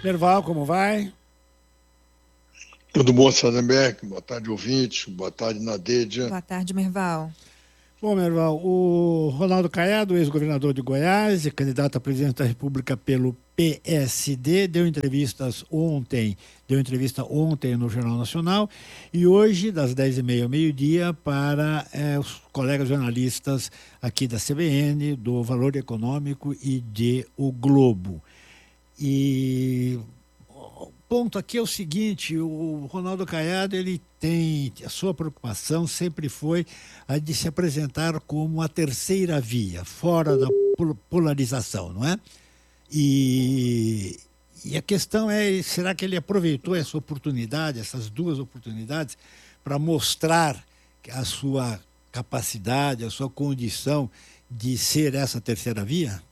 Merval, como vai? Tudo bom, Sadenberg? Boa tarde, ouvintes. Boa tarde, Nadeja. Boa tarde, Merval. Bom, Merval, o Ronaldo Caiado, ex-governador de Goiás e candidato a presidente da República pelo PSD, deu entrevista ontem no Jornal Nacional e hoje, das 10h30 ao meio-dia, para os colegas jornalistas aqui da CBN, do Valor Econômico e de O Globo. E o ponto aqui é o seguinte: o Ronaldo Caiado, ele tem, a sua preocupação sempre foi a de se apresentar como a terceira via, fora da polarização, não é? E, e a questão é, será que ele aproveitou essa oportunidade, essas duas oportunidades, para mostrar a sua capacidade, a sua condição de ser essa terceira via?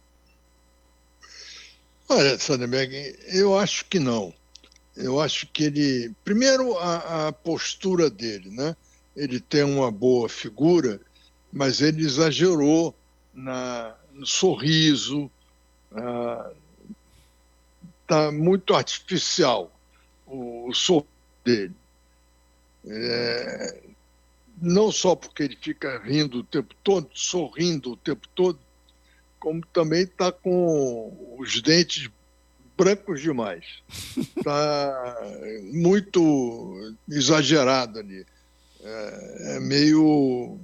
Olha, Sadenberg, eu acho que não. Eu acho que ele. Primeiro, a postura dele, né? Ele tem uma boa figura, mas ele exagerou no sorriso, está muito artificial o sorriso dele. Não só porque ele fica rindo o tempo todo, sorrindo o tempo todo, como também está com os dentes brancos demais. Está muito exagerado ali. É meio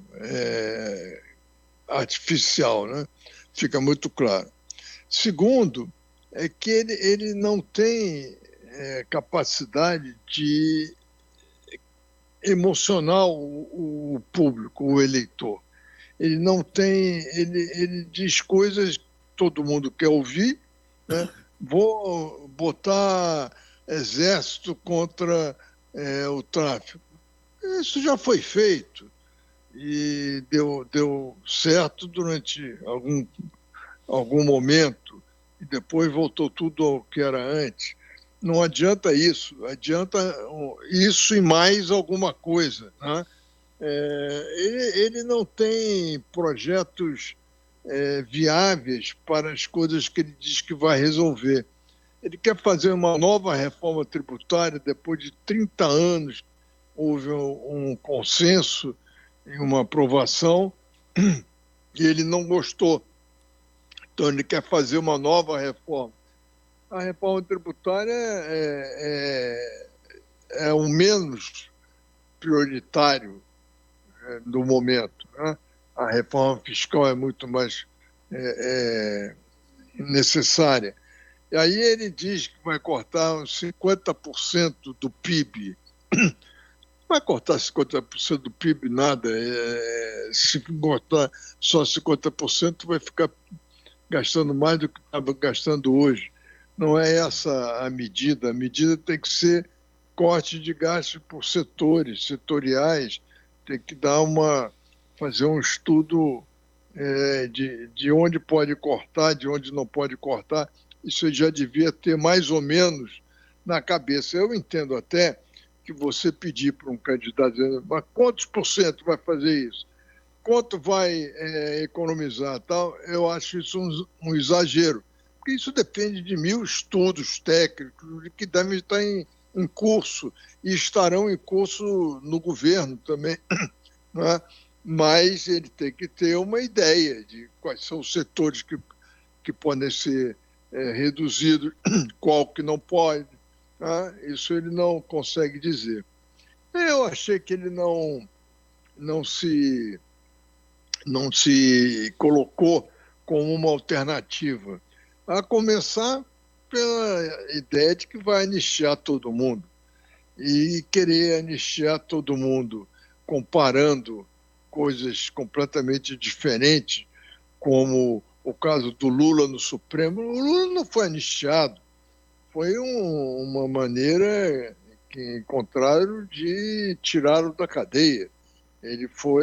artificial, né? Fica muito claro. Segundo, é que ele não tem capacidade de emocionar o público, o eleitor. Ele não tem, ele diz coisas que todo mundo quer ouvir, né? Vou botar exército contra o tráfico. Isso já foi feito e deu certo durante algum momento e depois voltou tudo ao que era antes. Não adianta isso, adianta isso e mais alguma coisa, né? Ele não tem projetos viáveis para as coisas que ele diz que vai resolver. Ele quer fazer uma nova reforma tributária depois de 30 anos. Houve um consenso e uma aprovação e ele não gostou. Então ele quer fazer uma nova reforma. A reforma tributária é o menos prioritário do momento, né? A reforma fiscal é muito mais necessária. E aí ele diz que vai cortar uns 50% do PIB. Não vai cortar 50% do PIB, nada. Se cortar só 50%, vai ficar gastando mais do que estava gastando hoje. Não é essa a medida. A medida tem que ser corte de gastos por setores, setoriais. Tem que fazer um estudo de onde pode cortar, de onde não pode cortar. Isso ele já devia ter mais ou menos na cabeça. Eu entendo até que você pedir para um candidato, mas quantos por cento vai fazer isso? Quanto vai economizar? Tal? Eu acho isso um exagero, porque isso depende de 1000 estudos técnicos que devem estar em curso e estarão em curso no governo também, né? Mas ele tem que ter uma ideia de quais são os setores que podem ser reduzidos, qual que não pode. Tá? Isso ele não consegue dizer. Eu achei que ele não se colocou como uma alternativa, a começar pela ideia de que vai anistiar todo mundo e querer anistiar todo mundo comparando coisas completamente diferentes, como o caso do Lula no Supremo. O Lula não foi anistiado, foi uma maneira que encontraram de tirá-lo da cadeia. Ele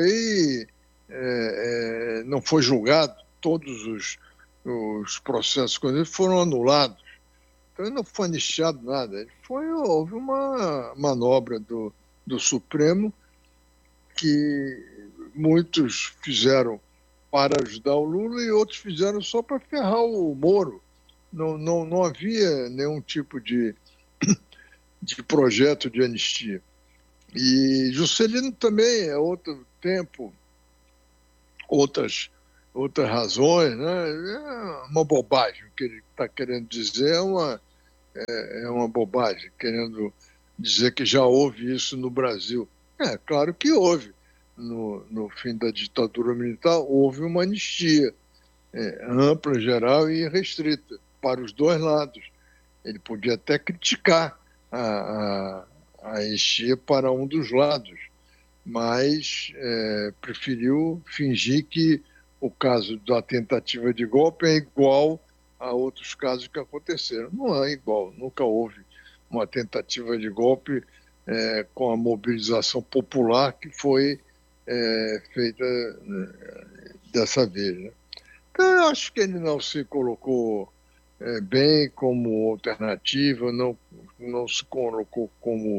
não foi julgado, todos os processos com ele foram anulados. Então ele não foi anistiado nada. Houve uma manobra do Supremo que muitos fizeram para ajudar o Lula e outros fizeram só para ferrar o Moro, não havia nenhum tipo de projeto de anistia. E Juscelino também é outro tempo, outras razões, né? É uma bobagem. O que ele está querendo dizer é uma bobagem, querendo dizer que já houve isso no Brasil. É claro que houve. No fim da ditadura militar, houve uma anistia ampla, geral e restrita, para os dois lados. Ele podia até criticar a anistia para um dos lados, mas preferiu fingir que o caso da tentativa de golpe é igual a outros casos que aconteceram. Não é igual, nunca houve uma tentativa de golpe com a mobilização popular que foi feita dessa vez. Né? Então, eu acho que ele não se colocou bem como alternativa, não se colocou como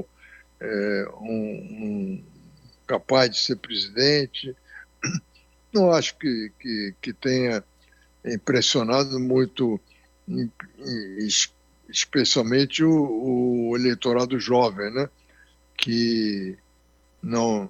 um capaz de ser presidente. Não acho que tenha impressionado muito, especialmente o eleitorado jovem, né? Que não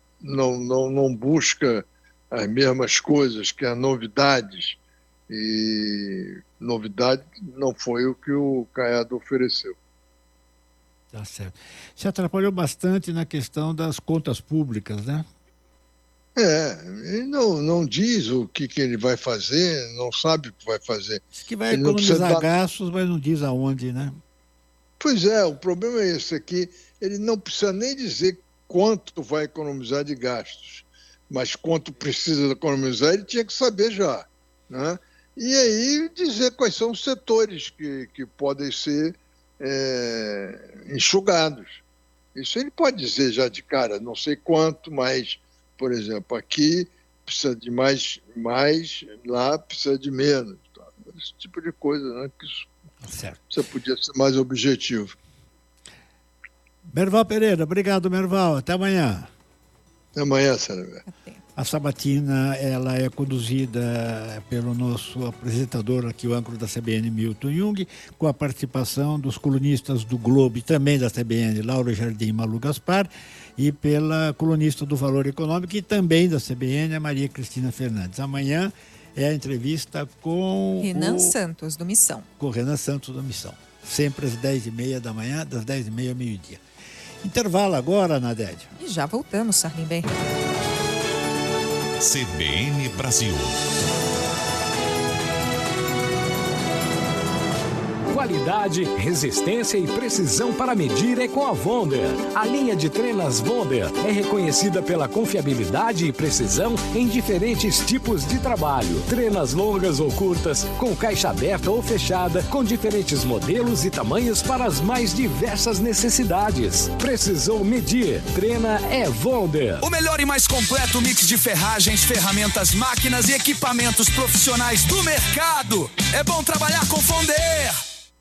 busca as mesmas coisas, que as novidades, e novidade não foi o que o Caiado ofereceu. Tá certo. Se atrapalhou bastante na questão das contas públicas, né? Ele não diz o que ele vai fazer, não sabe o que vai fazer. Diz que vai economizar gastos, mas não diz aonde, né? Pois é, o problema é esse aqui, ele não precisa nem dizer quanto vai economizar de gastos, mas quanto precisa economizar, ele tinha que saber já, né? E aí dizer quais são os setores que podem ser enxugados. Isso ele pode dizer já de cara, não sei quanto, mas, por exemplo, aqui precisa de mais, lá precisa de menos. Tá? Esse tipo de coisa, né? Que isso, certo. Você podia ser mais objetivo. Merval Pereira, obrigado, Merval. Até amanhã. Até amanhã, Sérgio. A sabatina, ela é conduzida pelo nosso apresentador aqui, o âncora da CBN, Milton Jung, com a participação dos colunistas do Globo e também da CBN, Laura Jardim e Malu Gaspar, e pela colunista do Valor Econômico e também da CBN, a Maria Cristina Fernandes. Amanhã é a entrevista com Renan Santos, do Missão. Com o Renan Santos, do Missão. Sempre às 10h30 da manhã, das 10h30 ao meio-dia. Intervalo agora, Nadédia. E já voltamos, Sarlim. CBN Brasil. Qualidade, resistência e precisão para medir é com a Wonder. A linha de trenas Wonder é reconhecida pela confiabilidade e precisão em diferentes tipos de trabalho. Trenas longas ou curtas, com caixa aberta ou fechada, com diferentes modelos e tamanhos para as mais diversas necessidades. Precisou medir, treina é Wonder. O melhor e mais completo mix de ferragens, ferramentas, máquinas e equipamentos profissionais do mercado. É bom trabalhar com Wonder.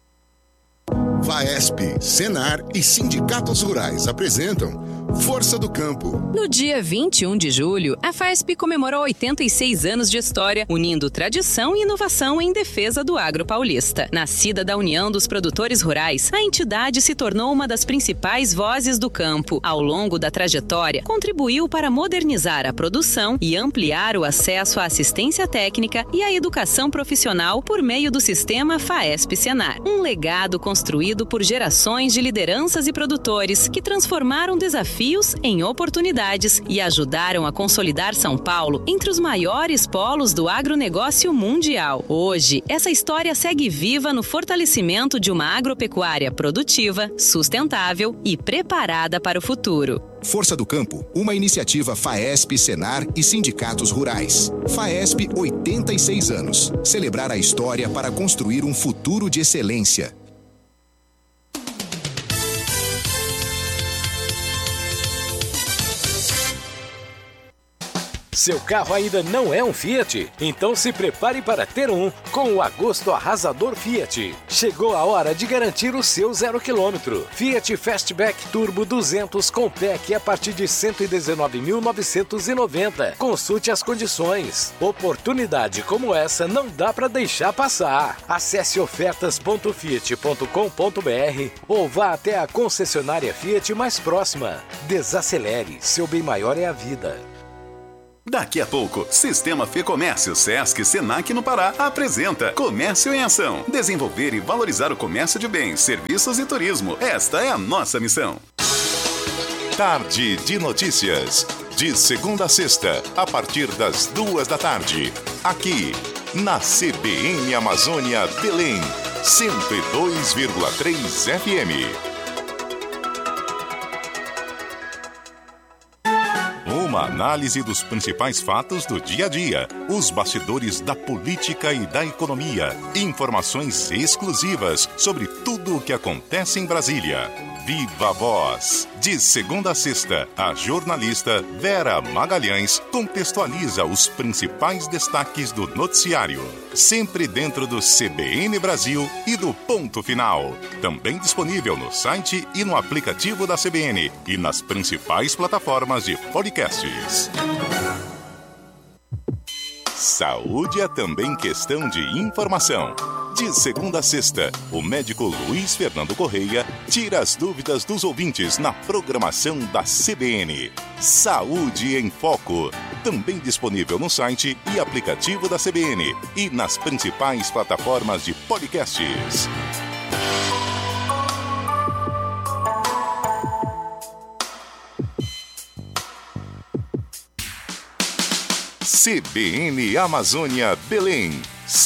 FAESP, Senar e sindicatos rurais apresentam Força do Campo. No dia 21 de julho, a FAESP comemorou 86 anos de história, unindo tradição e inovação em defesa do agro paulista. Nascida da União dos Produtores Rurais, a entidade se tornou uma das principais vozes do campo. Ao longo da trajetória, contribuiu para modernizar a produção e ampliar o acesso à assistência técnica e à educação profissional por meio do sistema FAESP-Senar. Um legado construído por gerações de lideranças e produtores que transformaram desafios em oportunidades e ajudaram a consolidar São Paulo entre os maiores polos do agronegócio mundial. Hoje, essa história segue viva no fortalecimento de uma agropecuária produtiva, sustentável e preparada para o futuro. Força do Campo, uma iniciativa FAESP, Senar e sindicatos rurais. FAESP, 86 anos. Celebrar a história para construir um futuro de excelência. Seu carro ainda não é um Fiat? Então se prepare para ter um com o Agosto Arrasador Fiat. Chegou a hora de garantir o seu 0 km. Fiat Fastback Turbo 200 com PEC a partir de R$ 119.990. Consulte as condições. Oportunidade como essa não dá para deixar passar. Acesse ofertas.fiat.com.br ou vá até a concessionária Fiat mais próxima. Desacelere, seu bem maior é a vida. Daqui a pouco, Sistema Fê Comércio, Sesc e Senac no Pará apresenta Comércio em Ação. Desenvolver e valorizar o comércio de bens, serviços e turismo. Esta é a nossa missão. Tarde de Notícias. De segunda a sexta, a partir das 14h. Aqui, na CBN Amazônia Belém, 102,3 FM. Uma análise dos principais fatos do dia a dia, os bastidores da política e da economia, informações exclusivas sobre tudo o que acontece em Brasília. Viva a Voz! De segunda a sexta, a jornalista Vera Magalhães contextualiza os principais destaques do noticiário, sempre dentro do CBN Brasil e do Ponto Final. Também disponível no site e no aplicativo da CBN e nas principais plataformas de podcasts. Saúde é também questão de informação. De segunda a sexta, o médico Luiz Fernando Correia tira as dúvidas dos ouvintes na programação da CBN. Saúde em Foco. Também disponível no site e aplicativo da CBN e nas principais plataformas de podcasts. CBN Amazônia Belém,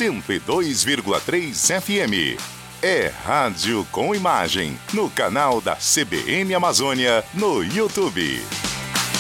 102,3 FM. É rádio com imagem, no canal da CBN Amazônia, no YouTube.